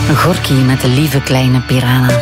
Gorky met de lieve kleine piranha.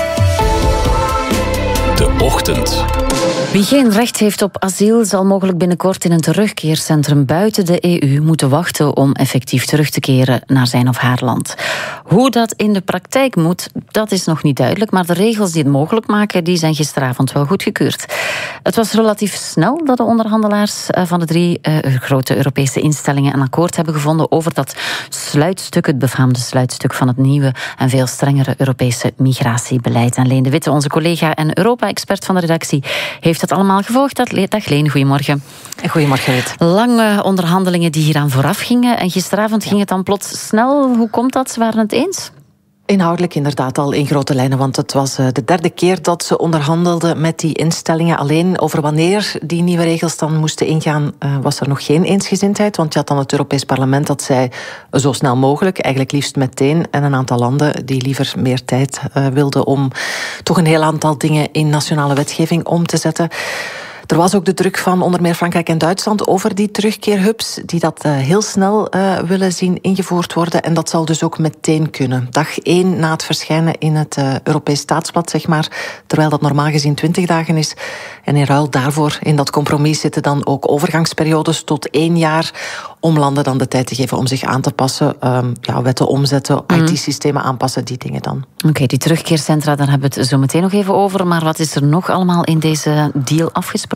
De Ochtend. Wie geen recht heeft op asiel zal mogelijk binnenkort in een terugkeercentrum buiten de EU moeten wachten om effectief terug te keren naar zijn of haar land. Hoe dat in de praktijk moet, dat is nog niet duidelijk, maar de regels die het mogelijk maken, die zijn gisteravond wel goedgekeurd. Het was relatief snel dat de onderhandelaars van de 3 grote Europese instellingen een akkoord hebben gevonden over dat sluitstuk, het befaamde sluitstuk van het nieuwe en veel strengere Europese migratiebeleid. En Leen de Witte, onze collega en Europa-expert van de redactie, heeft het allemaal gevolgd. Dag Leen, goedemorgen. Goedemorgen, Wit. Lange onderhandelingen die hieraan vooraf gingen en gisteravond ging het dan plots snel. Hoe komt dat? Ze waren het eens? Inhoudelijk inderdaad al in grote lijnen, want het was de 3e keer dat ze onderhandelden met die instellingen. Alleen over wanneer die nieuwe regels dan moesten ingaan, was er nog geen eensgezindheid. Want je had dan het Europees Parlement dat zei zo snel mogelijk, eigenlijk liefst meteen. En een aantal landen die liever meer tijd wilden om toch een heel aantal dingen in nationale wetgeving om te zetten. Er was ook de druk van onder meer Frankrijk en Duitsland over die terugkeerhubs, die dat heel snel willen zien ingevoerd worden. En dat zal dus ook meteen kunnen. Dag 1 na het verschijnen in het Europees Staatsblad, zeg maar, terwijl dat normaal gezien 20 dagen is. En in ruil daarvoor, in dat compromis, zitten dan ook overgangsperiodes tot 1 jaar, om landen dan de tijd te geven om zich aan te passen. Wetten omzetten, IT-systemen aanpassen, die dingen dan. Oké, die terugkeercentra, daar hebben we het zo meteen nog even over. Maar wat is er nog allemaal in deze deal afgesproken?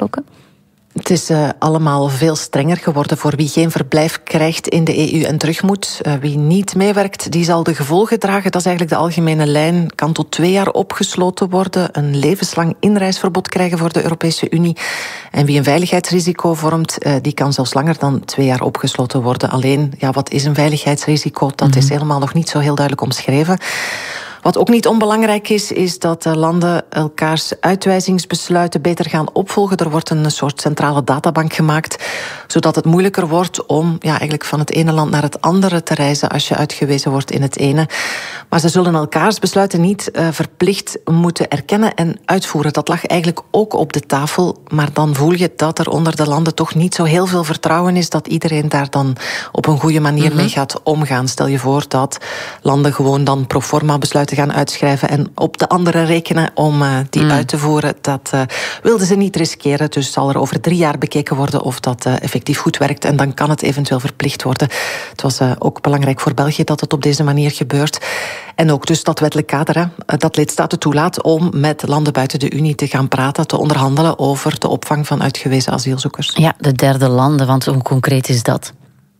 Het is allemaal veel strenger geworden voor wie geen verblijf krijgt in de EU en terug moet. Wie niet meewerkt, die zal de gevolgen dragen. Dat is eigenlijk de algemene lijn. Kan tot 2 jaar opgesloten worden. Een levenslang inreisverbod krijgen voor de Europese Unie. En wie een veiligheidsrisico vormt, die kan zelfs langer dan 2 jaar opgesloten worden. Alleen, wat is een veiligheidsrisico? Dat is helemaal nog niet zo heel duidelijk omschreven. Wat ook niet onbelangrijk is dat landen elkaars uitwijzingsbesluiten beter gaan opvolgen. Er wordt een soort centrale databank gemaakt, zodat het moeilijker wordt om eigenlijk van het ene land naar het andere te reizen als je uitgewezen wordt in het ene. Maar ze zullen elkaars besluiten niet verplicht moeten erkennen en uitvoeren. Dat lag eigenlijk ook op de tafel, maar dan voel je dat er onder de landen toch niet zo heel veel vertrouwen is dat iedereen daar dan op een goede manier mee gaat omgaan. Stel je voor dat landen gewoon dan pro forma besluiten gaan uitschrijven en op de anderen rekenen om die uit te voeren. Dat wilden ze niet riskeren, dus zal er over 3 jaar bekeken worden of dat effectief goed werkt en dan kan het eventueel verplicht worden. Het was ook belangrijk voor België dat het op deze manier gebeurt. En ook dus dat wettelijk kader, dat lidstaten toelaat om met landen buiten de Unie te gaan praten, te onderhandelen over de opvang van uitgewezen asielzoekers. Ja, de 3e landen, want hoe concreet is dat?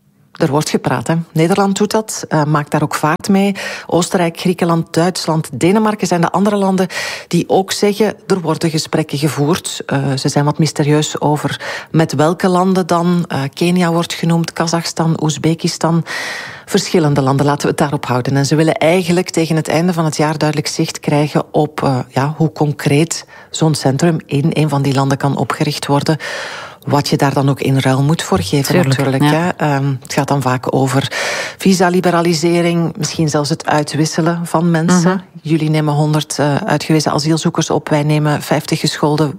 Er wordt gepraat, hè. Nederland doet dat, maakt daar ook vaart mee. Oostenrijk, Griekenland, Duitsland, Denemarken zijn de andere landen die ook zeggen, er worden gesprekken gevoerd. Ze zijn wat mysterieus over met welke landen dan. Kenia wordt genoemd, Kazachstan, Oezbekistan. Verschillende landen, laten we het daarop houden. En ze willen eigenlijk tegen het einde van het jaar duidelijk zicht krijgen op hoe concreet zo'n centrum in een van die landen kan opgericht worden. Wat je daar dan ook in ruil moet voor geven, natuurlijk. Ja. Het gaat dan vaak over visa-liberalisering, misschien zelfs het uitwisselen van mensen. Jullie nemen 100 uitgewezen asielzoekers op, wij nemen 50 geschoolde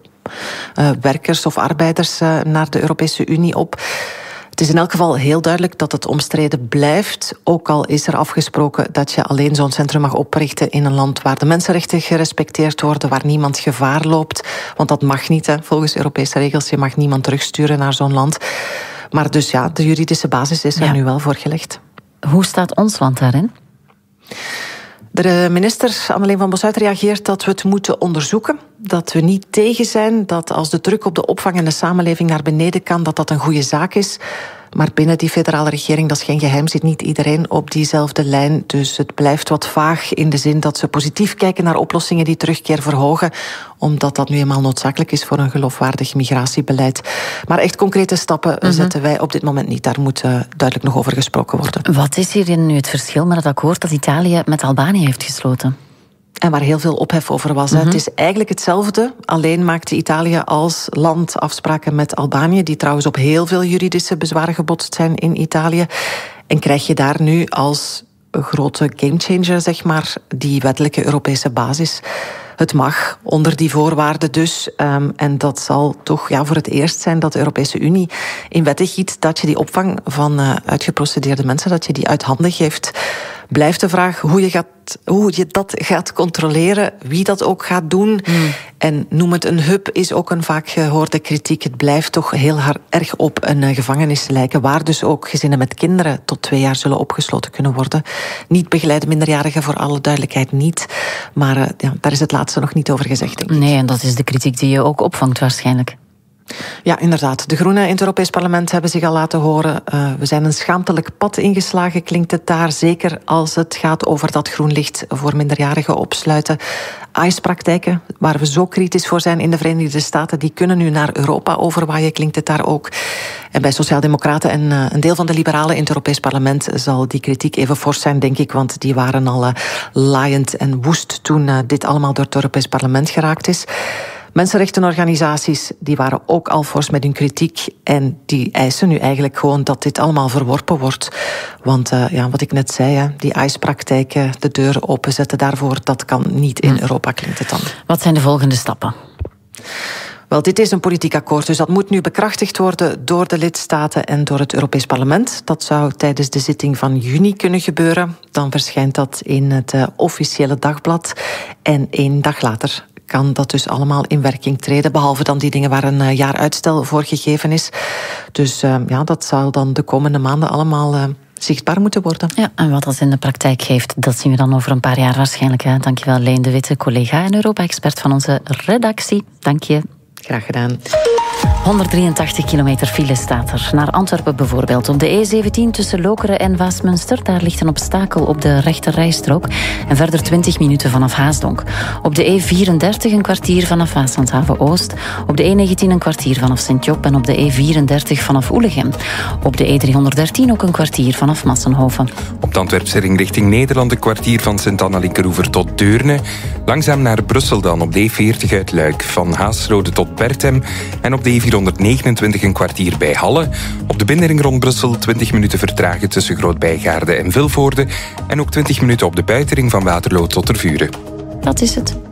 werkers of arbeiders naar de Europese Unie op. Het is in elk geval heel duidelijk dat het omstreden blijft. Ook al is er afgesproken dat je alleen zo'n centrum mag oprichten in een land waar de mensenrechten gerespecteerd worden, waar niemand gevaar loopt. Want dat mag niet, volgens Europese regels. Je mag niemand terugsturen naar zo'n land. Maar dus de juridische basis is er nu wel voor gelegd. Hoe staat ons land daarin? De minister Anneleen van Bossuit reageert dat we het moeten onderzoeken. Dat we niet tegen zijn, dat als de druk op de opvang en de samenleving naar beneden kan, dat dat een goede zaak is. Maar binnen die federale regering, dat is geen geheim, zit niet iedereen op diezelfde lijn. Dus het blijft wat vaag in de zin dat ze positief kijken naar oplossingen die terugkeer verhogen, omdat dat nu eenmaal noodzakelijk is voor een geloofwaardig migratiebeleid. Maar echt concrete stappen zetten wij op dit moment niet. Daar moet duidelijk nog over gesproken worden. Wat is hierin nu het verschil met het akkoord dat Italië met Albanië heeft gesloten? En waar heel veel ophef over was. Het is eigenlijk hetzelfde, alleen maakte Italië als land afspraken met Albanië, die trouwens op heel veel juridische bezwaren gebotst zijn in Italië. En krijg je daar nu als grote gamechanger, zeg maar, die wettelijke Europese basis. Het mag, onder die voorwaarden dus. En dat zal toch voor het eerst zijn dat de Europese Unie in wetten giet dat je die opvang van uitgeprocedeerde mensen, dat je die uit handen geeft. Blijft de vraag hoe je dat gaat controleren, wie dat ook gaat doen. En noem het een hub, is ook een vaak gehoorde kritiek. Het blijft toch heel erg op een gevangenis lijken, waar dus ook gezinnen met kinderen tot 2 jaar zullen opgesloten kunnen worden. Niet begeleide minderjarigen, voor alle duidelijkheid niet. Maar daar is het laatste nog niet over gezegd, denk ik. Nee, en dat is de kritiek die je ook opvangt waarschijnlijk. Ja, inderdaad. De Groenen in het Europees Parlement hebben zich al laten horen. We zijn een schaamtelijk pad ingeslagen, klinkt het daar. Zeker als het gaat over dat groen licht voor minderjarigen opsluiten. ICE-praktijken, waar we zo kritisch voor zijn in de Verenigde Staten, die kunnen nu naar Europa overwaaien, klinkt het daar ook. En bij Sociaaldemocraten en een deel van de liberalen in het Europees Parlement zal die kritiek even fors zijn, denk ik, want die waren al laaiend en woest toen dit allemaal door het Europees Parlement geraakt is. Mensenrechtenorganisaties die waren ook al fors met hun kritiek en die eisen nu eigenlijk gewoon dat dit allemaal verworpen wordt. Want wat ik net zei, die ICE-praktijken, de deuren openzetten daarvoor, dat kan niet in Europa, klinkt het dan. Wat zijn de volgende stappen? Wel, dit is een politiek akkoord, dus dat moet nu bekrachtigd worden door de lidstaten en door het Europees Parlement. Dat zou tijdens de zitting van juni kunnen gebeuren. Dan verschijnt dat in het officiële dagblad en 1 dag later kan dat dus allemaal in werking treden, behalve dan die dingen waar een jaar uitstel voor gegeven is. Dus dat zal dan de komende maanden allemaal zichtbaar moeten worden. Ja, en wat dat in de praktijk geeft, dat zien we dan over een paar jaar waarschijnlijk. Hè. Dankjewel, Leen de Witte, collega en Europa-expert van onze redactie. Dank je. Graag gedaan. 183 kilometer file staat er. Naar Antwerpen bijvoorbeeld. Op de E17 tussen Lokeren en Waasmunster. Daar ligt een obstakel op de rechterrijstrook. En verder 20 minuten vanaf Haasdonk. Op de E34 een kwartier vanaf Waaslandhaven-Oost. Op de E19 een kwartier vanaf Sint-Job. En op de E34 vanaf Oelegem. Op de E313 ook een kwartier vanaf Massenhoven. Op de Antwerpse ring richting Nederland een kwartier van Sint-Anna-Linkeroever tot Deurne. Langzaam naar Brussel dan op de E40 uit Luik. Van Haasrode tot Berthem. En op de E429 een kwartier bij Halle. Op de binnenring rond Brussel 20 minuten vertragen tussen Groot-Bijgaarde en Vilvoorde. En ook 20 minuten op de buitenring van Waterloo tot Tervuren. Dat is het.